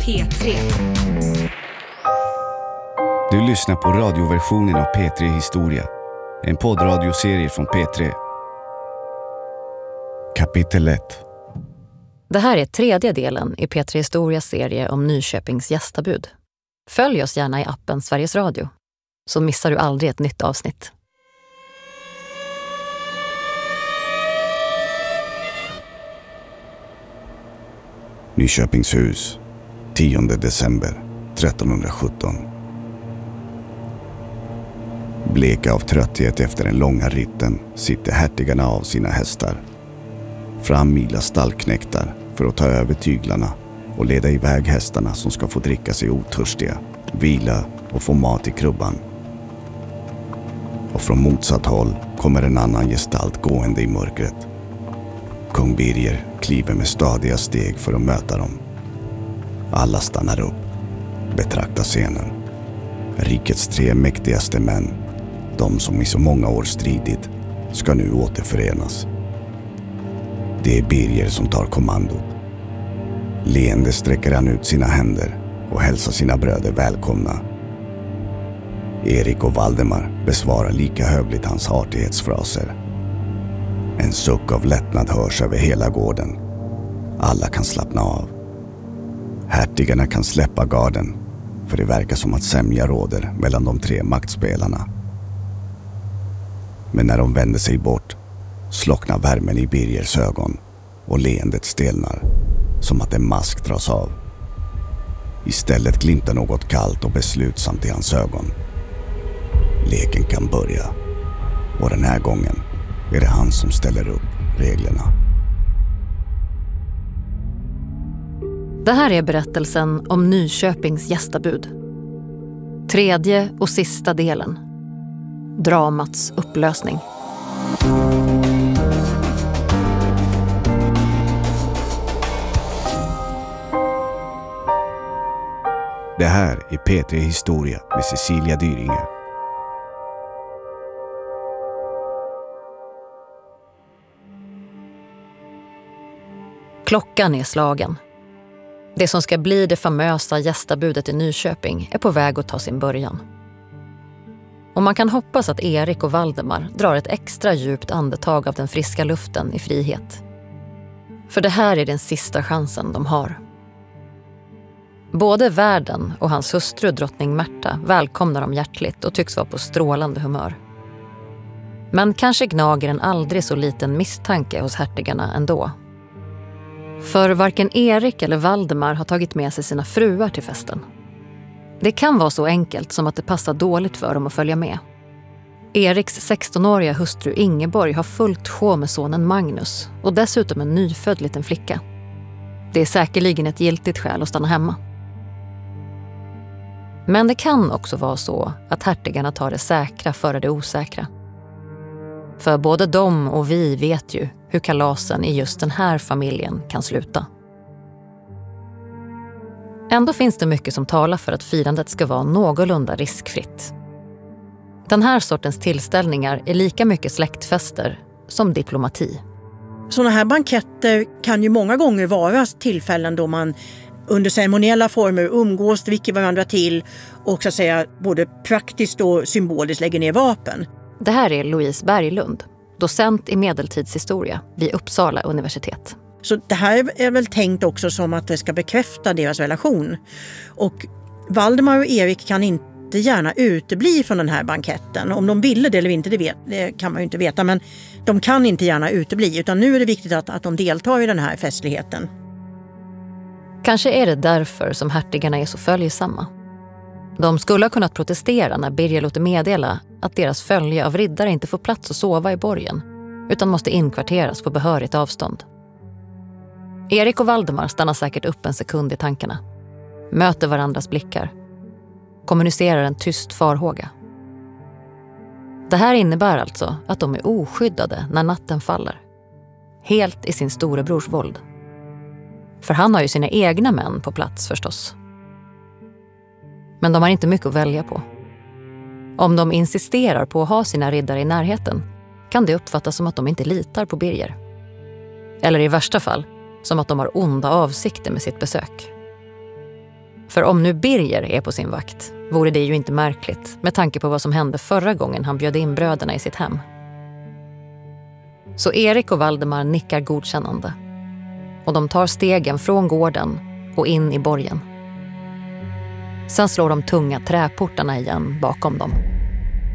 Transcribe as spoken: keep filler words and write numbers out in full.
P tre. Du lyssnar på radioversionen av P tre Historia. En poddradioserie från P tre. Kapitel ett. Det här är tredje delen i P tre Historias serie om Nyköpings gästabud. Följ oss gärna i appen Sveriges Radio, så missar du aldrig ett nytt avsnitt. Nyköpingshus, tionde december trettonhundrasjutton. Bleka av trötthet efter den långa ritten sitter hertigarna av sina hästar. Fram milar stallknäktar för att ta över tyglarna och leda iväg hästarna som ska få dricka sig otörstiga, vila och få mat i krubban. Och från motsatt håll kommer en annan gestalt gående i mörkret. Kung Birger kliver med stadiga steg för att möta dem. Alla stannar upp, betraktar scenen. Rikets tre mäktigaste män, de som i så många år stridit, ska nu återförenas. Det är Birger som tar kommandot. Leende sträcker han ut sina händer och hälsar sina bröder välkomna. Erik och Valdemar besvarar lika hövligt hans artighetsfraser. En suck av lättnad hörs över hela gården. Alla kan slappna av. Hertigarna kan släppa garden, för det verkar som att sämja råder mellan de tre maktspelarna. Men när de vänder sig bort slocknar värmen i Birgers ögon och leendet stelnar, som att en mask dras av. Istället glimtar något kallt och beslutsamt i hans ögon. Leken kan börja, och den här gången är det han som ställer upp reglerna. Det här är berättelsen om Nyköpings gästabud. Tredje och sista delen. Dramats upplösning. Det här är P tre Historia med Cecilia Dyringer. Klockan är slagen. Det som ska bli det famösa gästabudet i Nyköping är på väg att ta sin början. Och man kan hoppas att Erik och Valdemar drar ett extra djupt andetag av den friska luften i frihet. För det här är den sista chansen de har. Både värden och hans hustru drottning Märta välkomnar dem hjärtligt och tycks vara på strålande humör. Men kanske gnager en aldrig så liten misstanke hos hertigarna ändå. För varken Erik eller Valdemar har tagit med sig sina fruar till festen. Det kan vara så enkelt som att det passar dåligt för dem att följa med. Eriks sextonåriga hustru Ingeborg har fullt sjå med sonen Magnus och dessutom en nyfödd liten flicka. Det är säkerligen ett giltigt skäl att stanna hemma. Men det kan också vara så att hertigarna tar det säkra före det osäkra. För både de och vi vet ju hur kalasen i just den här familjen kan sluta. Ändå finns det mycket som talar för att firandet ska vara någorlunda riskfritt. Den här sortens tillställningar är lika mycket släktfester som diplomati. Sådana här banketter kan ju många gånger vara tillfällen då man under ceremoniella former umgås, dricker varandra till och så att säga både praktiskt och symboliskt lägger ner vapen. Det här är Louise Berglund, docent i medeltidshistoria vid Uppsala universitet. Så det här är väl tänkt också som att det ska bekräfta deras relation. Och Valdemar och Erik kan inte gärna utebli från den här banketten. Om de ville det eller inte, det, vet, det kan man ju inte veta. Men de kan inte gärna utebli, utan nu är det viktigt att, att de deltar i den här festligheten. Kanske är det därför som hertigarna är så följsamma. De skulle ha kunnat protestera när Birger låter meddela att deras följe av riddare inte får plats att sova i borgen, utan måste inkvarteras på behörigt avstånd. Erik och Valdemar stannar säkert upp en sekund i tankarna, möter varandras blickar, kommunicerar en tyst farhåga. Det här innebär alltså att de är oskyddade när natten faller, helt i sin storebrors våld. För han har ju sina egna män på plats förstås. Men de har inte mycket att välja på. Om de insisterar på att ha sina riddare i närheten kan det uppfattas som att de inte litar på Birger. Eller i värsta fall som att de har onda avsikter med sitt besök. För om nu Birger är på sin vakt vore det ju inte märkligt med tanke på vad som hände förra gången han bjöd in bröderna i sitt hem. Så Erik och Valdemar nickar godkännande. Och de tar stegen från gården och in i borgen. Sen slår de tunga träportarna igen bakom dem.